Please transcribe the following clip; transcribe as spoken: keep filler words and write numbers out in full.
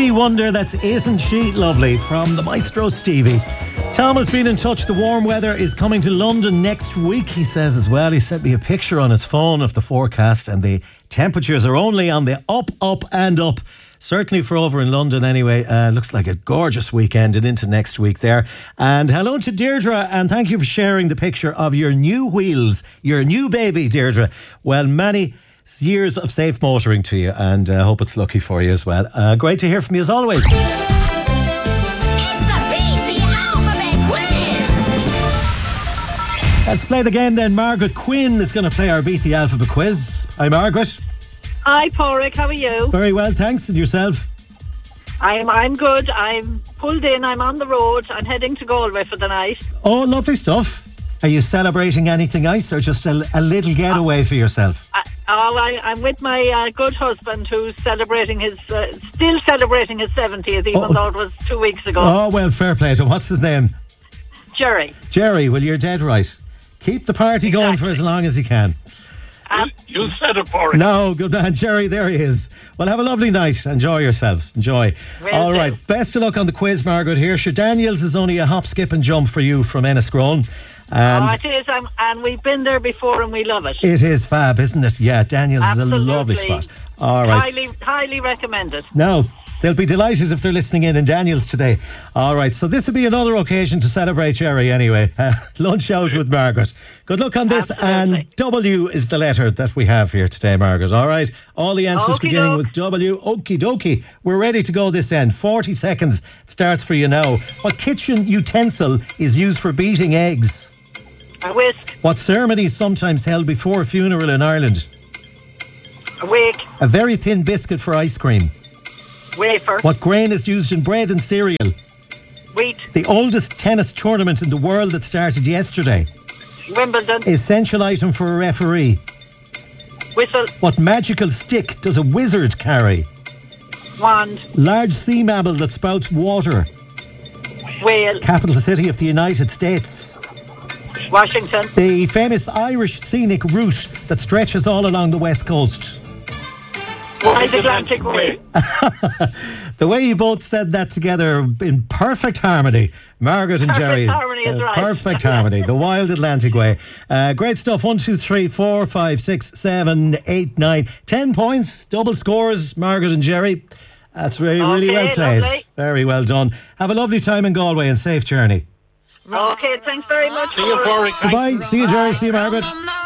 Stevie Wonder, that's Isn't She Lovely, from the maestro Stevie. Tom has been in touch. The warm weather is coming to London next week, he says as well. He sent me a picture on his phone of the forecast, and the temperatures are only on the up, up and up. Certainly for over in London anyway. Uh, looks like a gorgeous weekend and into next week there. And hello to Deirdre, and thank you for sharing the picture of your new wheels, your new baby, Deirdre. Well, many years of safe motoring to you, and I uh, hope it's lucky for you as well. Uh, great to hear from you as always. It's the Beat the Alphabet Quiz. Let's play the game then. Margaret Quinn is going to play our Beat the Alphabet Quiz. Hi, Margaret. Hi, Porrick. How are you? Very well, thanks. And yourself? I'm I'm good. I'm pulled in. I'm on the road. I'm heading to Galway for the night. Oh, lovely stuff. Are you celebrating anything nice, or just a, a little getaway for yourself? I, oh, I, I'm with my uh, good husband, who's celebrating his, uh, still celebrating his seventieth, even oh. though it was two weeks ago. Oh, well, fair play to him. What's his name? Jerry. Jerry, well, you're dead right. Keep the party Exactly. going for as long as you can. Um, You said it for it. No, good man, Jerry, there he is. Well, have a lovely night. Enjoy yourselves. Enjoy. Will All do. right, best of luck on the quiz, Margaret, here. Sure, Daniels is only a hop, skip and jump for you from Enniscrone. And oh, it is, um, and we've been there before and we love it. it is fab, isn't it? Yeah, Daniels Absolutely. is a lovely spot. All right. Highly, highly recommended. Now, they'll be delighted if they're listening in in Daniels today. All right, so this will be another occasion to celebrate Jerry anyway. Uh, lunch out with Margaret. Good luck on this. Absolutely. And W is the letter that we have here today, Margaret. All right, all the answers Okie beginning doke. with W. Okie dokie. We're ready to go this end. forty seconds starts for you now. What kitchen utensil is used for beating eggs? A whisk, What ceremony is sometimes held before a funeral in Ireland? a wake, A very thin biscuit for ice cream. wafer, What grain is used in bread and cereal? wheat, The oldest tennis tournament in the world that started yesterday. Wimbledon, Essential item for a referee. whistle, What magical stick does a wizard carry? wand, Large sea mammal that spouts water. whale, Capital city of the United States. Washington, The famous Irish scenic route that stretches all along the west coast. Wide Atlantic Way. The way you both said that together in perfect harmony, Margaret and Perfect Jerry. harmony is uh, right. Perfect harmony. The Wild Atlantic Way. Uh, great stuff. One, two, three, four, five, six, seven, eight, nine, ten points. Double scores, Margaret and Jerry. That's really, really Okay, well played. lovely. Very well done. Have a lovely time in Galway and safe journey. Okay, thanks very much. See you, Porrick. Goodbye. See you, Jerry. See you, Margaret.